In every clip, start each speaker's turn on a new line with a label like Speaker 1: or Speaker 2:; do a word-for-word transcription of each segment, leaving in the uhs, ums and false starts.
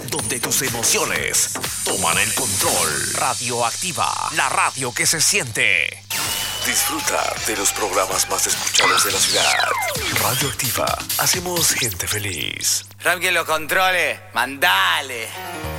Speaker 1: donde tus emociones toman el control. Radioactiva, la radio que se siente. Disfruta de los programas más escuchados de la ciudad. Radioactiva, hacemos gente feliz.
Speaker 2: Ram, que lo controle, mandale.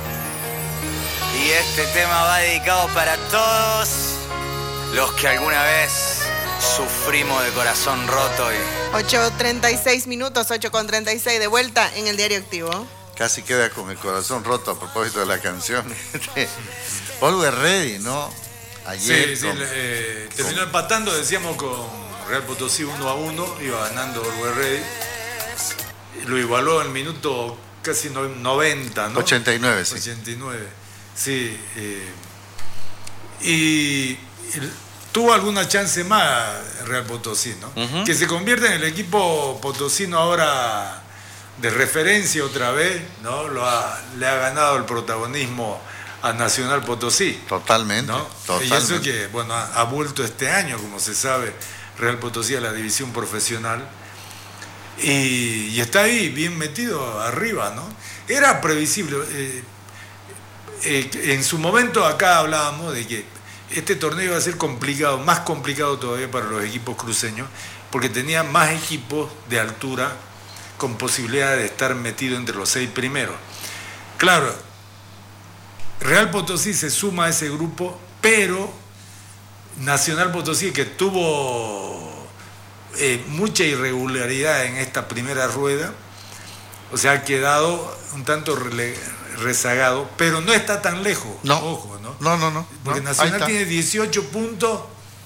Speaker 2: Y este tema va dedicado para todos los que alguna vez sufrimos de corazón roto. Y...
Speaker 3: ocho treinta y seis minutos, ocho con treinta y seis, de vuelta en el Diario Activo.
Speaker 4: Casi queda con el corazón roto a propósito de la canción. Always Ready, ¿no? Ayer.
Speaker 5: Sí,
Speaker 4: con,
Speaker 5: sí, eh, terminó con... empatando, decíamos, con Real Potosí uno a uno, iba ganando Always Ready. Lo igualó en el minuto casi noventa, ¿no?
Speaker 4: ochenta y nueve, sí.
Speaker 5: ochenta y nueve, sí. Eh, y, y tuvo alguna chance más Real Potosí, ¿no? Uh-huh. Que se convierte en el equipo potosino ahora de referencia otra vez, ¿no? Lo ha, le ha ganado el protagonismo a Nacional Potosí.
Speaker 4: Totalmente,
Speaker 5: ¿no?
Speaker 4: totalmente.
Speaker 5: Y eso que, bueno, ha, ha vuelto este año, como se sabe, Real Potosí a la división profesional. Y, y está ahí, bien metido arriba, ¿no? Era previsible. Eh, eh, en su momento acá hablábamos de que este torneo iba a ser complicado, más complicado todavía para los equipos cruceños, porque tenía más equipos de altura con posibilidad de estar metido entre los seis primeros. Claro, Real Potosí se suma a ese grupo, pero Nacional Potosí, que tuvo eh, mucha irregularidad en esta primera rueda, o sea, ha quedado un tanto rele- rezagado, pero no está tan lejos,
Speaker 4: no.
Speaker 5: Ojo, ¿no?
Speaker 4: No, no, no.
Speaker 5: Porque
Speaker 4: no,
Speaker 5: Nacional tiene dieciocho puntos,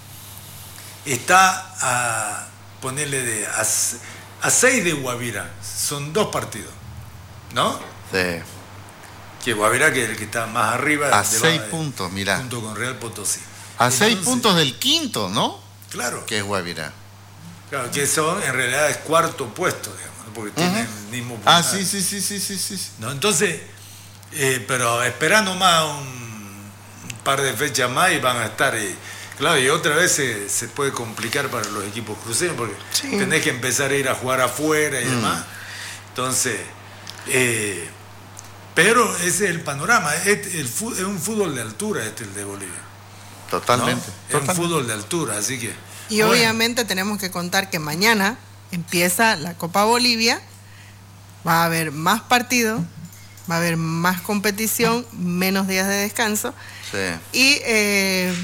Speaker 5: está a ponerle de a, a seis de Guavirá, son dos partidos, ¿no?
Speaker 4: Sí.
Speaker 5: Que Guavirá, que es el que está más arriba.
Speaker 4: A seis de, puntos, mirá.
Speaker 5: Junto con Real Potosí.
Speaker 4: A Entonces, seis puntos del quinto, ¿no?
Speaker 5: Claro.
Speaker 4: Que es Guavirá.
Speaker 5: Claro, que son, en realidad es cuarto puesto, digamos, ¿no? Porque uh-huh. tienen el mismo punto.
Speaker 4: Ah, sí, sí, sí, sí, sí, sí.
Speaker 5: ¿No? Entonces, eh, pero esperando más un, un par de fechas más y van a estar... Eh, claro, y otra vez se, se puede complicar para los equipos cruceños porque sí. tenés que empezar a ir a jugar afuera y mm. demás. Entonces... Eh, Pero ese es el panorama, es, el, es un fútbol de altura este el de Bolivia.
Speaker 4: Totalmente.
Speaker 5: ¿No? Es
Speaker 4: totalmente.
Speaker 5: un fútbol de altura, así que...
Speaker 3: Y bueno. Obviamente tenemos que contar que mañana empieza la Copa Bolivia, va a haber más partidos, va a haber más competición, menos días de descanso.
Speaker 4: Sí.
Speaker 3: Y eh,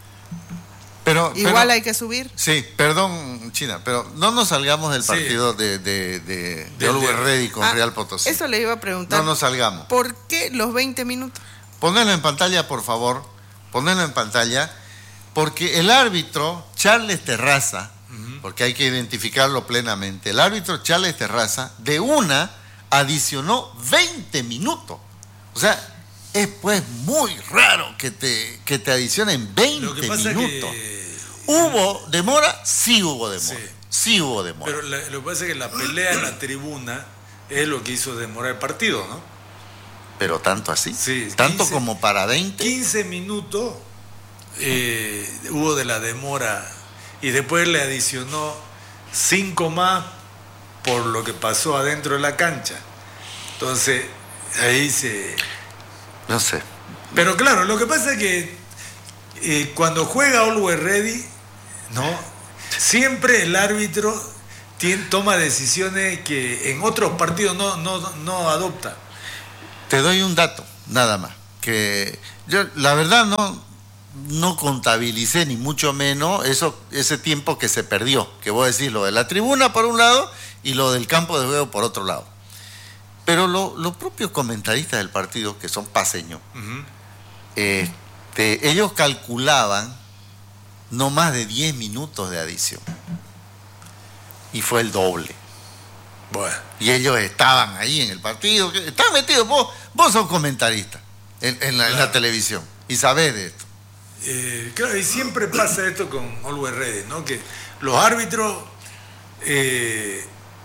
Speaker 4: pero,
Speaker 3: igual
Speaker 4: pero,
Speaker 3: hay que subir.
Speaker 4: Sí, perdón, China, pero no nos salgamos del partido sí. de, de, de, de Always Ready con
Speaker 3: ah,
Speaker 4: Real Potosí.
Speaker 3: Eso le iba a preguntar.
Speaker 4: No nos salgamos.
Speaker 3: ¿Por qué los veinte minutos?
Speaker 4: Ponelo en pantalla, por favor. Ponelo en pantalla. Porque el árbitro, Charles Terraza, uh-huh. porque hay que identificarlo plenamente, el árbitro Charles Terraza, de una adicionó veinte minutos. O sea, es pues muy raro que te, que te adicionen veinte minutos. Que... ¿Hubo demora? Sí hubo demora. Sí, sí hubo demora.
Speaker 5: Pero la, lo que pasa es que la pelea en la tribuna es lo que hizo demorar el partido, ¿no?
Speaker 4: Pero tanto así.
Speaker 5: Sí,
Speaker 4: tanto
Speaker 5: quince,
Speaker 4: como para veinte.
Speaker 5: quince minutos eh, hubo de la demora y después le adicionó cinco más por lo que pasó adentro de la cancha. Entonces, ahí se...
Speaker 4: No sé.
Speaker 5: Pero claro, lo que pasa es que eh, cuando juega Always Ready, ¿no? Siempre el árbitro tiene, toma decisiones que en otros partidos no, no, no adopta.
Speaker 4: Te doy un dato, nada más. Que yo, la verdad, no, no contabilicé ni mucho menos eso, ese tiempo que se perdió. Que voy a decir lo de la tribuna por un lado y lo del campo de juego por otro lado. Pero lo, los propios comentaristas del partido, que son paseños, uh-huh. este, ellos calculaban no más de diez minutos de adición. Y fue el doble.
Speaker 5: Bueno.
Speaker 4: Y ellos estaban ahí en el partido, están metidos, vos, vos sos comentarista en, en, la, claro. en la televisión y sabés de esto.
Speaker 5: Eh, claro, y siempre pasa esto con Always Ready, ¿no? Que los árbitros eh,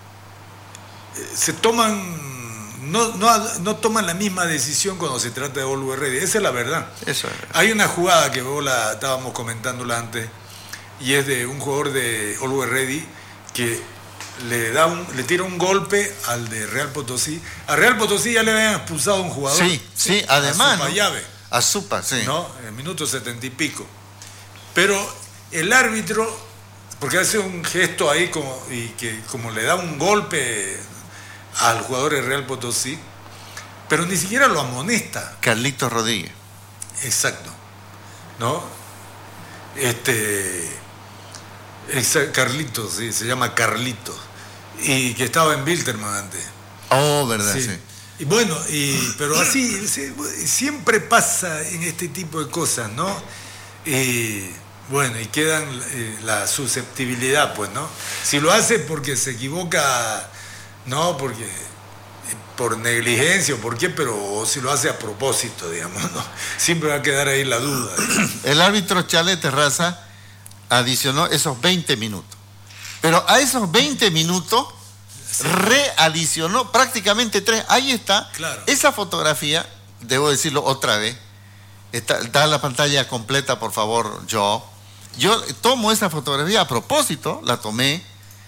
Speaker 5: se toman... No, no, no toman la misma decisión cuando se trata de Always Ready. Esa es la verdad.
Speaker 4: Eso es verdad.
Speaker 5: Hay una jugada que vos la estábamos comentándola antes y es de un jugador de Always Ready que le da un, le tira un golpe al de Real Potosí. A Real Potosí ya le habían expulsado a un jugador.
Speaker 4: Sí, sí, además.
Speaker 5: A Supayave,
Speaker 4: ¿no? A Supa, sí.
Speaker 5: ¿no? En el minuto setenta y pico. Pero el árbitro, porque hace un gesto ahí como, y que como le da un golpe al jugador de Real Potosí, pero ni siquiera lo amonesta.
Speaker 4: Carlitos Rodríguez.
Speaker 5: Exacto. ¿No? Este. Exa- Carlitos, sí, se llama Carlitos. Y que estaba en Wilterman antes.
Speaker 4: Oh, verdad, sí.
Speaker 5: Sí. Y bueno, y, pero así sí, siempre pasa en este tipo de cosas, ¿no? Y bueno, y quedan eh, la susceptibilidad, pues, ¿no? Si lo hace porque se equivoca, no, porque por negligencia o por qué, pero o si lo hace a propósito, digamos, ¿no? Siempre va a quedar ahí la duda.
Speaker 4: El árbitro Chale Terraza adicionó esos veinte minutos. Pero a esos veinte minutos sí. readicionó prácticamente tres. Ahí está.
Speaker 5: Claro.
Speaker 4: Esa fotografía, debo decirlo otra vez, está, da la pantalla completa, por favor, yo. Yo tomo esa fotografía a propósito, la tomé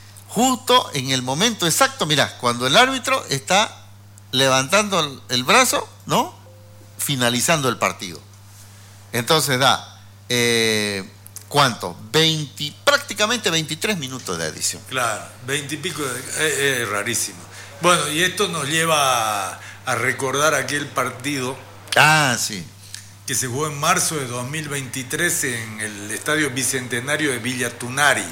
Speaker 4: justo en el momento exacto. Mirá, cuando el árbitro está levantando el, el brazo, ¿no? Finalizando el partido. Entonces da, eh, ¿cuánto? veinte, prácticamente veintitrés minutos de adición.
Speaker 5: Claro, veinte y pico, es, es rarísimo. Bueno, y esto nos lleva a, a recordar aquel partido
Speaker 4: Ah, sí.
Speaker 5: que se jugó en marzo de dos mil veintitrés en el Estadio Bicentenario de Villa Tunari,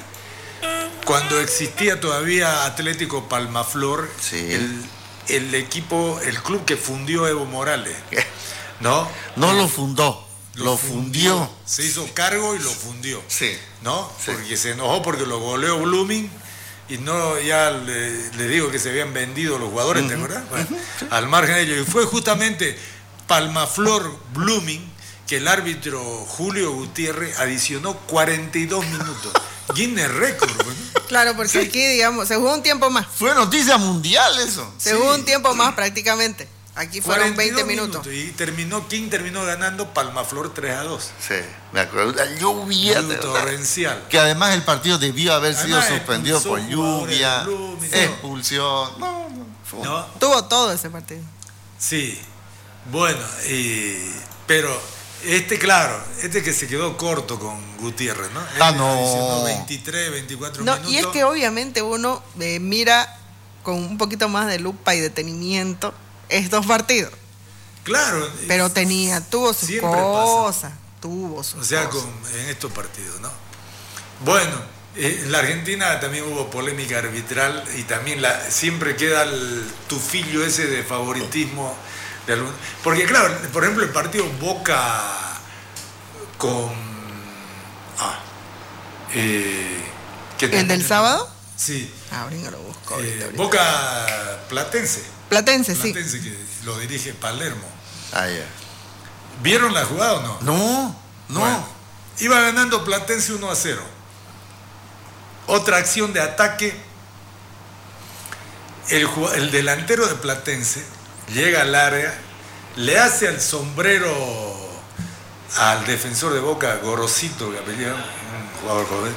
Speaker 5: cuando existía todavía Atlético Palmaflor,
Speaker 4: Sí.
Speaker 5: el, el equipo, el club que fundió Evo Morales, ¿no?
Speaker 4: No lo fundó, lo, fundió.
Speaker 5: Se hizo cargo y lo fundió,
Speaker 4: Sí.
Speaker 5: ¿no?
Speaker 4: Sí.
Speaker 5: Porque se enojó porque lo goleó Blooming y no, ya le, le digo que se habían vendido los jugadores, ¿te acuerdas? Bueno, al margen de ello. Y fue justamente Palmaflor Blooming que el árbitro Julio Gutiérrez adicionó cuarenta y dos minutos. Guinness Record, ¿no?
Speaker 3: Claro, porque
Speaker 4: Sí.
Speaker 3: aquí, digamos, se jugó un tiempo más.
Speaker 4: Fue noticia mundial eso.
Speaker 3: Se
Speaker 5: Sí.
Speaker 3: jugó un tiempo más prácticamente. Aquí fueron veinte minutos.
Speaker 5: Y terminó, ¿quién terminó ganando? Palmaflor tres a dos.
Speaker 4: Sí, me acuerdo. La lluvia.
Speaker 5: Lluvia
Speaker 4: de verdad.
Speaker 5: torrencial.
Speaker 4: Que además el partido debió haber sido
Speaker 5: Además,
Speaker 4: suspendido por
Speaker 5: expulsó jugadores
Speaker 4: lluvia,
Speaker 5: de Blooming, ¿no?
Speaker 4: expulsión. No, no, fue un-
Speaker 5: ¿No?
Speaker 3: Tuvo todo ese partido.
Speaker 5: Sí. Bueno, y, pero este, claro, este que se quedó corto con Gutiérrez, ¿no?
Speaker 4: Ah,
Speaker 5: Este
Speaker 4: no.
Speaker 5: adicionó veintitrés, veinticuatro
Speaker 3: No,
Speaker 5: minutos.
Speaker 3: y es que obviamente uno eh, mira con un poquito más de lupa y detenimiento estos partidos.
Speaker 5: Claro.
Speaker 3: Pero tenía, tuvo sus
Speaker 5: Siempre pasa.
Speaker 3: cosas, tuvo sus
Speaker 5: O sea,
Speaker 3: cosas.
Speaker 5: con, en estos partidos, ¿no? Bueno, eh, en la Argentina también hubo polémica arbitral y también la, siempre queda el tufillo ese de favoritismo. De algún, porque claro, por ejemplo, el partido Boca con... Ah, eh, ¿qué
Speaker 3: ¿El del
Speaker 5: tal?
Speaker 3: sábado?
Speaker 5: Sí.
Speaker 3: Ah, ahorita lo busco.
Speaker 5: eh,
Speaker 3: ahorita, ahorita.
Speaker 5: Boca Platense.
Speaker 3: Platense, sí.
Speaker 5: Platense, que lo dirige Palermo.
Speaker 4: Ah, ya.
Speaker 5: ¿Vieron la jugada o no?
Speaker 4: No, no.
Speaker 5: Bueno, iba ganando Platense uno a cero. Otra acción de ataque. El, ju- el delantero de Platense llega al área, le hace al sombrero al defensor de Boca, Gorosito, que apellida, un jugador joven.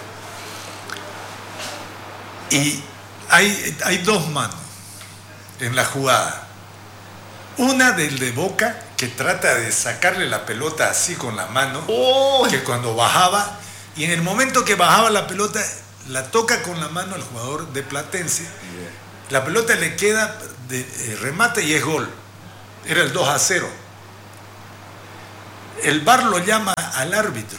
Speaker 5: Y hay, hay dos manos en la jugada. Una del de Boca, que trata de sacarle la pelota así con la mano,
Speaker 4: Oh,
Speaker 5: que cuando bajaba, y en el momento que bajaba la pelota, la toca con la mano al jugador de Platense, la pelota le queda de eh, remate y es gol. Era el dos a cero. El V A R lo llama al árbitro.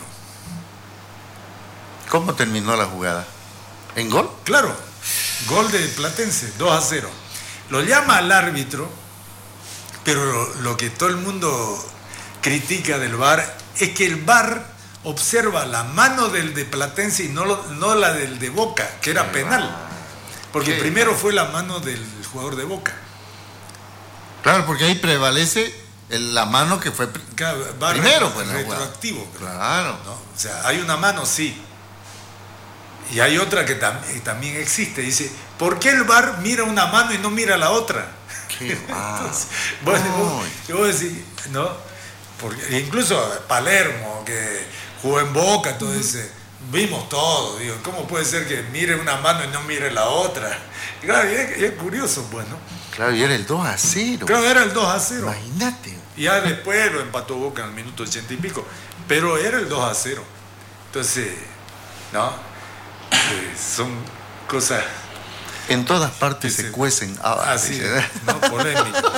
Speaker 4: ¿Cómo terminó la jugada? ¿En gol?
Speaker 5: Claro, gol de Platense, dos a cero. Lo llama al árbitro, pero lo, lo que todo el mundo critica del V A R es que el V A R observa la mano del de Platense y no, lo- no la del de Boca, que era penal. Porque
Speaker 4: Qué
Speaker 5: primero fue la mano del jugador de Boca.
Speaker 4: Claro, porque ahí prevalece el- la mano que fue. pr-
Speaker 5: Claro, va
Speaker 4: Primero,
Speaker 5: retro-
Speaker 4: pues, la jugada.
Speaker 5: retroactivo. creo,
Speaker 4: Claro.
Speaker 5: ¿no? O sea, hay una mano, sí. Y hay otra que tam- eh, también existe. Dice, ¿por qué el V A R mira una mano y no mira la otra?
Speaker 4: Qué va.
Speaker 5: Entonces, bueno, vos-
Speaker 4: Ay.
Speaker 5: yo voy a decir, ¿no? Porque incluso Palermo, que jugó en Boca, todo ese, vimos todo, digo, ¿cómo puede ser que mire una mano y no mire la otra? Y claro, y es, y es curioso, pues, ¿no?
Speaker 4: Claro, y era el dos a cero.
Speaker 5: Claro, era el dos a cero.
Speaker 4: Imagínate.
Speaker 5: Y ya después lo empató Boca en el minuto ochenta y pico, pero era el dos a cero. Entonces, ¿no? Eh, son cosas...
Speaker 4: En todas partes se,
Speaker 5: se
Speaker 4: cuecen habas.
Speaker 5: Así, ¿no? Polémico.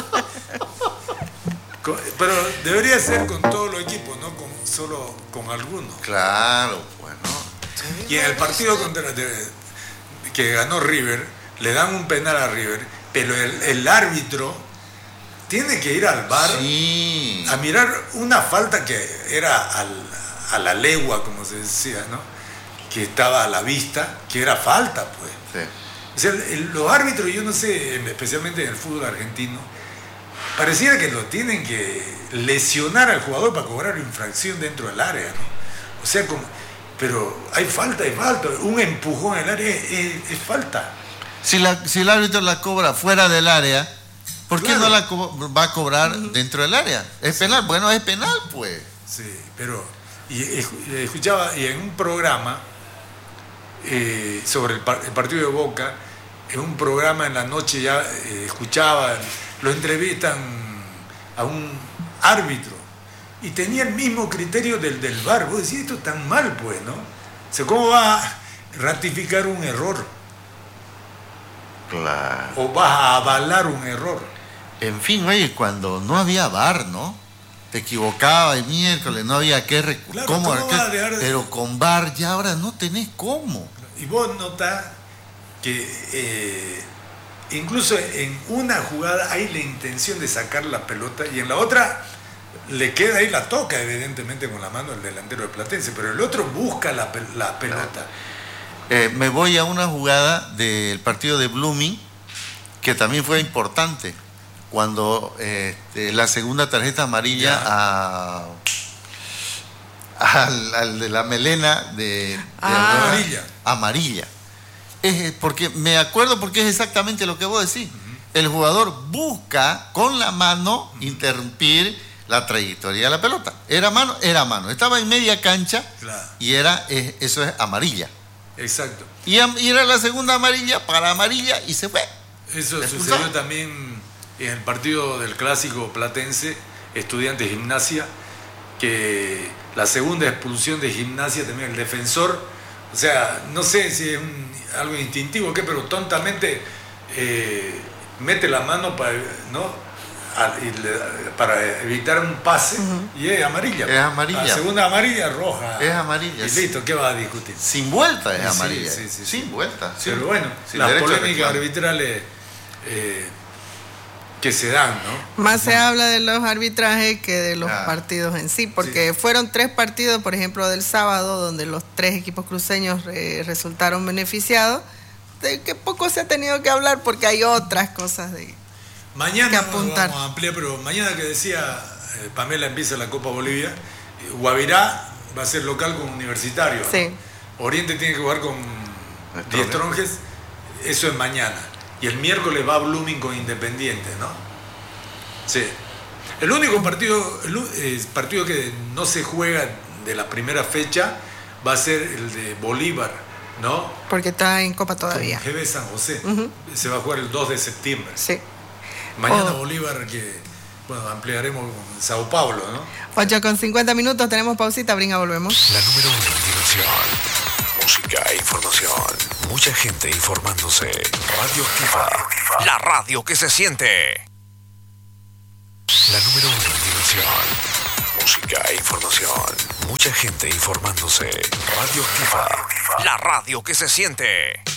Speaker 5: Pero debería ser con todos los equipos, no con, solo con algunos.
Speaker 4: Claro, bueno.
Speaker 5: Y en el partido contra, de, que ganó River, le dan un penal a River, pero el, el árbitro tiene que ir al V A R
Speaker 4: sí.
Speaker 5: a mirar una falta que era al, a la legua, como se decía, ¿no? Que estaba a la vista, que era falta, pues.
Speaker 4: Sí.
Speaker 5: O sea, el, los árbitros, yo no sé, especialmente en el fútbol argentino, pareciera que lo tienen que lesionar al jugador para cobrar infracción dentro del área, ¿no? O sea, como, pero hay falta, hay falta. Un empujón en el área es, es, es falta.
Speaker 4: Si, la, si el árbitro la cobra fuera del área, ¿por qué
Speaker 5: Claro.
Speaker 4: no la co- va a cobrar uh-huh. dentro del área? ¿Es sí. penal? Bueno, es penal, pues.
Speaker 5: Sí, pero y, y, escuchaba, y en un programa eh, sobre el, par, el partido de Boca, en un programa en la noche ya eh, escuchaba, lo entrevistan a un árbitro y tenía el mismo criterio del, del V A R. Vos decís, esto tan mal, pues, ¿no? O sea, ¿cómo va a ratificar un error?
Speaker 4: Claro.
Speaker 5: ¿O vas a avalar un error?
Speaker 4: En fin, oye, cuando no había V A R, ¿no? Te equivocaba el miércoles, no había que recurrir.
Speaker 5: Claro,
Speaker 4: ¿Cómo?
Speaker 5: ¿cómo vas a dejar de-
Speaker 4: Pero con V A R ya ahora no tenés cómo.
Speaker 5: Y vos notás que eh, incluso en una jugada hay la intención de sacar la pelota y en la otra le queda ahí, la toca evidentemente con la mano el delantero de Platense, pero el otro busca la, pel- la pelota.
Speaker 4: Eh, me voy a una jugada del partido de Blooming que también fue importante cuando este, la segunda tarjeta amarilla a, al, al de la melena de, de
Speaker 3: Ah.
Speaker 5: Amarilla.
Speaker 4: amarilla. Es porque me acuerdo porque es exactamente lo que vos decís. Uh-huh. El jugador busca con la mano uh-huh. interrumpir la trayectoria de la pelota. Era mano, era mano. Estaba en media cancha
Speaker 5: Claro.
Speaker 4: y era es, eso es amarilla.
Speaker 5: Exacto.
Speaker 4: Y, am- y era la segunda amarilla para amarilla y se fue.
Speaker 5: Eso
Speaker 4: ¿Expulsado?
Speaker 5: sucedió también en el partido del clásico Platense, Estudiantes Gimnasia, que la segunda expulsión de Gimnasia también el defensor, o sea, no sé si es un, algo instintivo o qué, pero tontamente eh, mete la mano para, ¿no? A, y le, para evitar un pase uh-huh. y es amarilla.
Speaker 4: Es amarilla.
Speaker 5: La segunda amarilla roja.
Speaker 4: Es amarilla.
Speaker 5: Y listo, ¿qué va a discutir?
Speaker 4: Sin vuelta es
Speaker 5: Sí,
Speaker 4: amarilla.
Speaker 5: sí, sí, sí.
Speaker 4: Sin vuelta.
Speaker 5: Pero
Speaker 4: sin,
Speaker 5: bueno,
Speaker 4: sin
Speaker 5: las
Speaker 4: derecho de
Speaker 5: polémicas
Speaker 4: reclamo.
Speaker 5: arbitrales eh, que se dan, ¿no?
Speaker 3: Más se habla de los arbitrajes que de los
Speaker 4: Ah.
Speaker 3: partidos en sí, porque
Speaker 5: Sí.
Speaker 3: fueron tres partidos, por ejemplo, del sábado, donde los tres equipos cruceños eh, resultaron beneficiados, de que poco se ha tenido que hablar porque hay otras cosas de...
Speaker 5: Mañana
Speaker 3: que apuntar.
Speaker 5: vamos a ampliar, pero mañana que decía eh, Pamela empieza la Copa Bolivia, eh, Guavirá va a ser local con Universitario, ¿no?
Speaker 3: Sí.
Speaker 5: Oriente tiene que jugar con
Speaker 4: Strongest.
Speaker 5: Die Strongest, eso es mañana. Y el miércoles va Blooming con Independiente, ¿no? Sí. El único partido, el u- eh, partido que no se juega de la primera fecha va a ser el de Bolívar, ¿no?
Speaker 3: Porque está en Copa todavía.
Speaker 5: Con G B San José.
Speaker 3: Ujú.
Speaker 5: Se va a jugar el dos de septiembre.
Speaker 3: Sí.
Speaker 5: Mañana
Speaker 3: Oh.
Speaker 5: Bolívar, que bueno, ampliaremos con Sao Paulo, ¿no?
Speaker 3: ocho con cincuenta minutos, tenemos pausita, Brinca, volvemos.
Speaker 1: La número uno en diversión, música e información. Mucha gente informándose. Radio Activa, la radio que se siente. La número uno en diversión, música e información. Mucha gente informándose. Radio Activa, la radio que se siente.